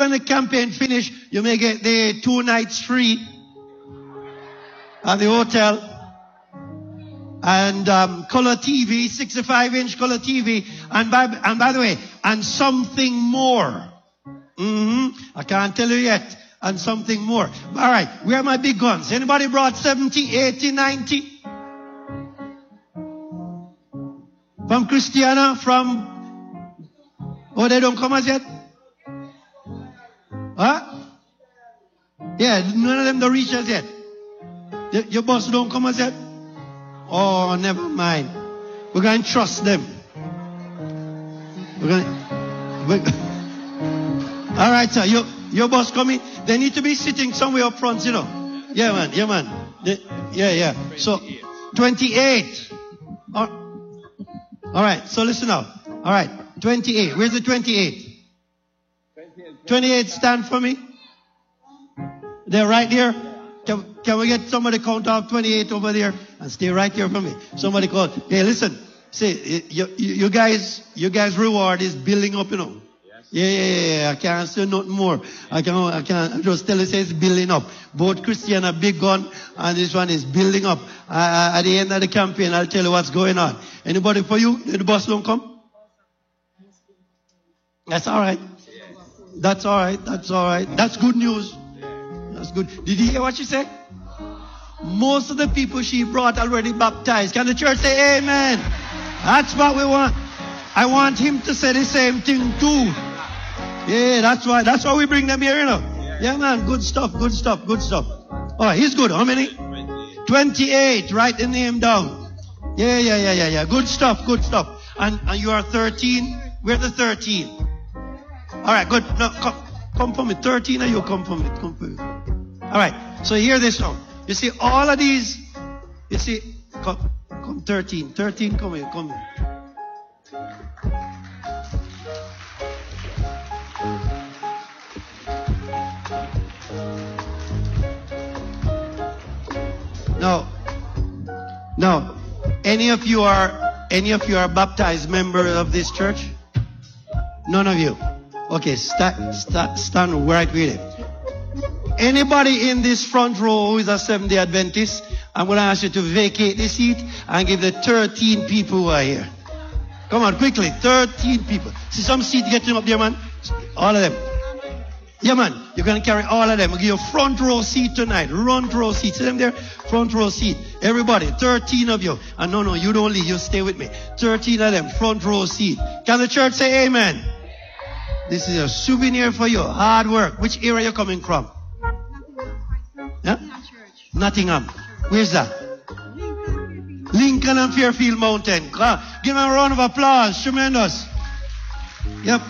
when the campaign finish, you may get the 2 nights free at the hotel. And color TV, 65-inch color TV. And by the way, and something more. I can't tell you yet. And something more. All right, where are my big guns? Anybody brought 70, 80, 90? From Christiana, from... Oh, they don't come as yet? Huh? Yeah, none of them don't reach us yet. Your boss don't come as yet? Oh, never mind. We're going to trust them. All right, sir. Your boss coming. They need to be sitting somewhere up front, you know. Yeah, man. Yeah, man. Yeah. So, 28. All right. So listen now. All right. 28. Where's the 28? 28 stand for me. They're right there. Can we get somebody count off 28 over there and stay right here for me? Somebody call. Hey, listen. Say, you guys reward is building up, you know. Yeah. I can't say nothing more. I can't just tell you say it's building up. Both Christian a big gun and this one is building up. At the end of the campaign, I'll tell you what's going on. Anybody for you? Did the boss don't come? That's all right. That's all right. That's good news. That's good. Did you hear what she said? Most of the people she brought already baptized. Can the church say amen? That's what we want. I want him to say the same thing too. Yeah, that's why we bring them here, you know. Yeah, man, good stuff. All right, he's good. How many? 28. Write the name down. Yeah. Good stuff. And you are 13. We're the 13. All right, good. No, come for me. 13 and you come for me. All right. So hear this now. You see all of these. You see, come 13. 13, come here. Now, any of you are baptized members of this church? None of you. Okay, stand right with it. Anybody in this front row who is a Seventh-day Adventist, I'm going to ask you to vacate the seat and give the 13 people who are here. Come on, quickly. 13 people. See some seat getting up there, man? All of them. Yeah, man. You're going to carry all of them. We'll give you a front row seat tonight. Front row seat. See them there? Front row seat. Everybody, 13 of you. And no, you don't leave. You stay with me. 13 of them. Front row seat. Can the church say amen? This is a souvenir for you. Hard work. Which area are you coming from? Yeah? Nottingham. Where's that? Lincoln and Fairfield Mountain. Give them a round of applause. Tremendous. Yep.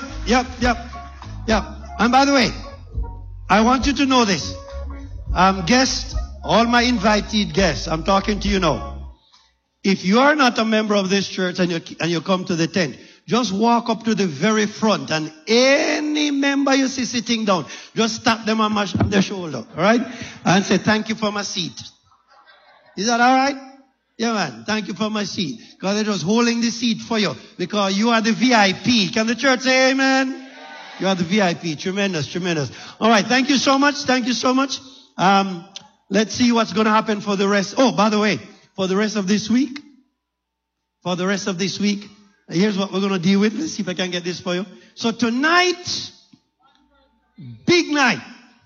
And by the way, I want you to know this. Guests, all my invited guests, I'm talking to you now. If you are not a member of this church and you come to the tent, just walk up to the very front and any member you see sitting down, just tap them on their shoulder, all right? And say, thank you for my seat. Is that all right? Yeah, man. Thank you for my seat. because they're just holding the seat for you because you are the VIP. Can the church say amen? You are the VIP. Tremendous, tremendous. All right. Thank you so much. Thank you so much. Let's see what's going to happen for the rest. Oh, by the way, for the rest of this week, here's what we're going to deal with. Let's see if I can get this for you. So tonight, big night.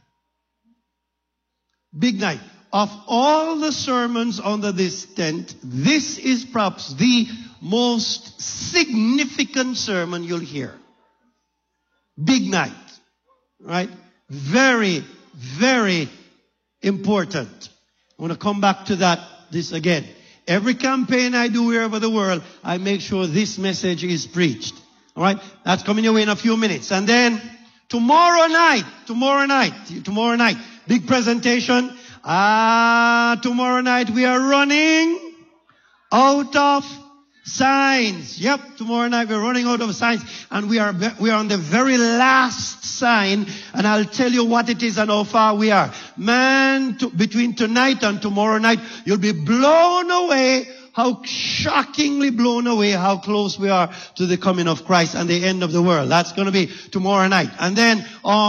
Of all the sermons under this tent, this is perhaps the most significant sermon you'll hear. Big night. Right? Very, very important. I want to come back to this again. Every campaign I do wherever the world, I make sure this message is preached. All right? That's coming your way in a few minutes. And then tomorrow night, big presentation. Tomorrow night we are running out of signs. Yep, tomorrow night we're running out of signs, and we are on the very last sign, and I'll tell you what it is and how far we are. Man, between tonight and tomorrow night, you'll be blown away, how shockingly blown away how close we are to the coming of Christ and the end of the world. That's going to be tomorrow night. And then